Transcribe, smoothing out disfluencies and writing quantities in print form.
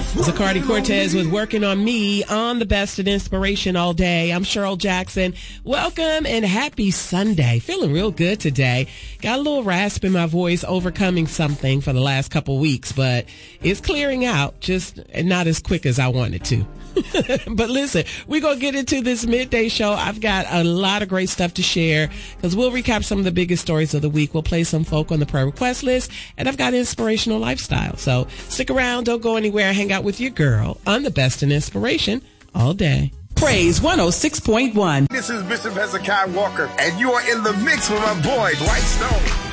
Zacardi Cortez with Working on Me on the Best of Inspiration all day. I'm Cheryl Jackson. Welcome and happy Sunday. Feeling real good today. Got a little rasp in my voice, overcoming something for the last couple weeks, but it's clearing out, just not as quick as I wanted to. But listen, we're going to get into this midday show. I've got a lot of great stuff to share because we'll recap some of the biggest stories of the week. We'll play some folk on the prayer request list, and I've got inspirational lifestyle. So stick around. Don't go anywhere. Hang out with your girl on the Best in Inspiration all day. Praise 106.1. This is Bishop Hezekiah Walker, and you are in the mix with my boy, Dwight Stone.